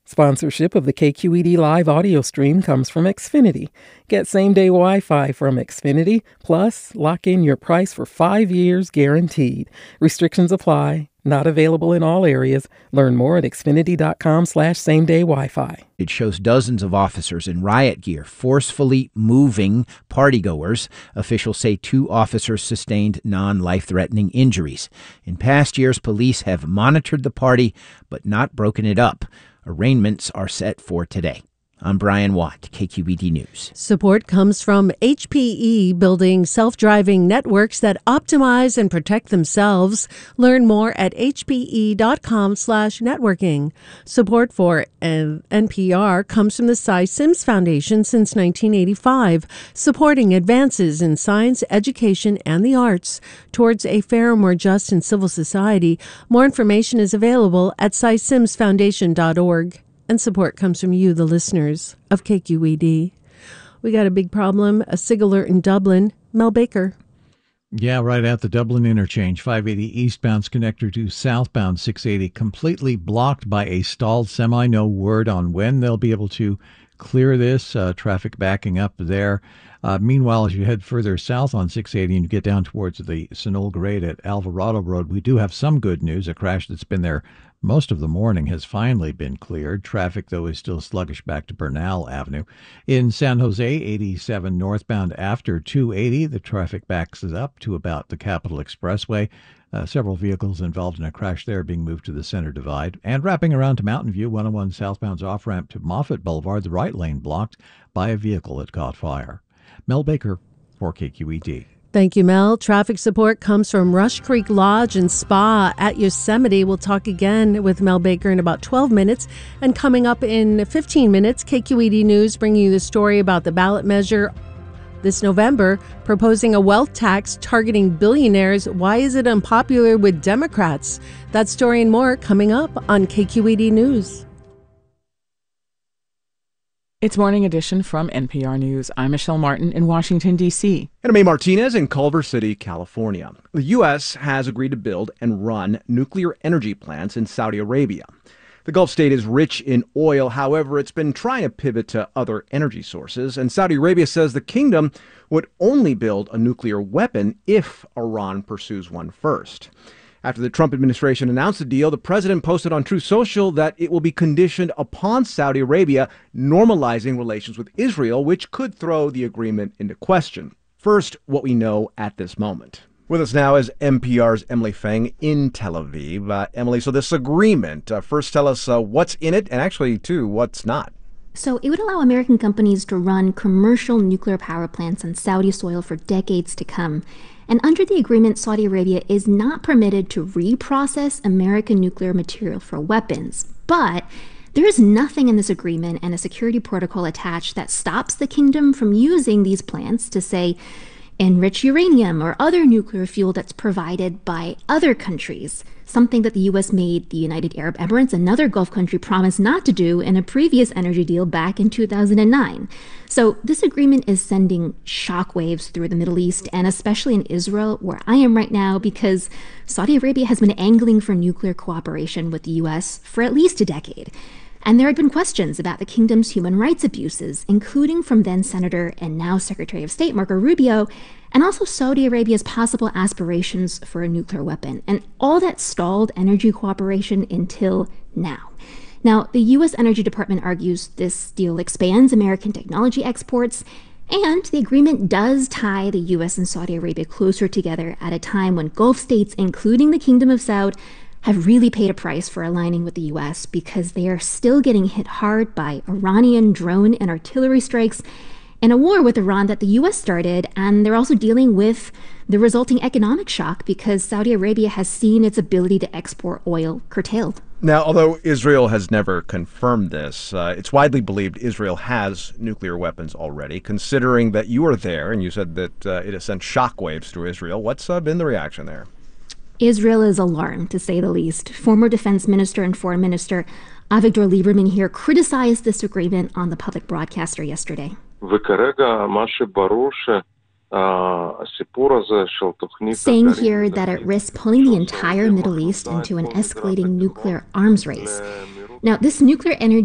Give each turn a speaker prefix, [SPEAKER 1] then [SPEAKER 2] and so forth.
[SPEAKER 1] Sponsorship of the KQED Live audio stream comes from Xfinity. Get same-day Wi-Fi from Xfinity, plus lock in your price for 5 years guaranteed. Restrictions apply. Not available in all areas. Learn more at xfinity.com/same-day Wi-Fi.
[SPEAKER 2] It shows dozens of officers in riot gear forcefully moving partygoers. Officials say 2 officers sustained non-life-threatening injuries. In past years, police have monitored the party but not broken it up. Arraignments are set for today. I'm Brian Watt, KQED News.
[SPEAKER 3] Support comes from HPE, building self-driving networks that optimize and protect themselves. Learn more at hpe.com/networking. Support for NPR comes from the Cy Sims Foundation since 1985, supporting advances in science, education, and the arts towards a fairer, more just, and civil society. More information is available at cysimsfoundation.org. And support comes from you, the listeners of KQED. We got a big problem, a SIG alert in Dublin. Mel Baker.
[SPEAKER 4] Yeah, right at the Dublin interchange, 580 eastbound connector to southbound 680, completely blocked by a stalled semi. No word on when they'll be able to clear this. Traffic backing up there. Meanwhile, as you head further south on 680 and you get down towards the Sunol grade at Alvarado Road, we do have some good news. A crash that's been there most of the morning has finally been cleared. Traffic, though, is still sluggish back to Bernal Avenue. In San Jose, 87 northbound after 280, the traffic backs up to about the Capitol Expressway. Several vehicles involved in a crash there being moved to the center divide. And wrapping around to Mountain View, 101 southbound's off-ramp to Moffett Boulevard, the right lane blocked by a vehicle that caught fire. Mel Baker for KQED.
[SPEAKER 3] Thank you, Mel. Traffic support comes from Rush Creek Lodge and Spa at Yosemite. We'll talk again with Mel Baker in about 12 minutes. And coming up in 15 minutes, KQED News bringing you the story about the ballot measure this November proposing a wealth tax targeting billionaires. Why is it unpopular with Democrats? That story and more coming up on KQED News.
[SPEAKER 5] It's Morning Edition from NPR News. I'm Michelle Martin in Washington, D.C.
[SPEAKER 6] And I'm May Martinez in Culver City, California. The U.S. has agreed to build and run nuclear energy plants in Saudi Arabia. The Gulf state is rich in oil. However, it's been trying to pivot to other energy sources. And Saudi Arabia says the kingdom would only build a nuclear weapon if Iran pursues one first. After the Trump administration announced the deal, the president posted on Truth Social that it will be conditioned upon Saudi Arabia normalizing relations with Israel, which could throw the agreement into question. First, what we know at this moment. With us now is NPR's Emily Feng in Tel Aviv. Emily, so this agreement, first tell us what's in it and actually, too, what's not.
[SPEAKER 7] So it would allow American companies to run commercial nuclear power plants on Saudi soil for decades to come. And under the agreement, Saudi Arabia is not permitted to reprocess American nuclear material for weapons. But there is nothing in this agreement and a security protocol attached that stops the kingdom from using these plants to, say, enrich uranium or other nuclear fuel that's provided by other countries, something that the U.S. made the United Arab Emirates, another Gulf country, promise not to do in a previous energy deal back in 2009. So this agreement is sending shockwaves through the Middle East, and especially in Israel, where I am right now, because Saudi Arabia has been angling for nuclear cooperation with the U.S. for at least a decade. And there have been questions about the kingdom's human rights abuses, including from then Senator and now Secretary of State Marco Rubio, and also Saudi Arabia's possible aspirations for a nuclear weapon. And all that stalled energy cooperation until now. Now, the U.S. Energy Department argues this deal expands American technology exports, and the agreement does tie the U.S. and Saudi Arabia closer together at a time when Gulf states, including the Kingdom of Saud, have really paid a price for aligning with the U.S. because they are still getting hit hard by Iranian drone and artillery strikes in a war with Iran that the U.S. started, and they're also dealing with the resulting economic shock because Saudi Arabia has seen its ability to export oil curtailed.
[SPEAKER 6] Now, although Israel has never confirmed this, it's widely believed Israel has nuclear weapons already. Considering that you were there and you said that it has sent shockwaves through Israel, what's been the reaction there?
[SPEAKER 7] Israel is alarmed, to say the least. Former defense minister and foreign minister Avigdor Lieberman here criticized this agreement on the public broadcaster yesterday. Saying here that it risks pulling the entire Middle East into an escalating nuclear arms race. Now, this nuclear energy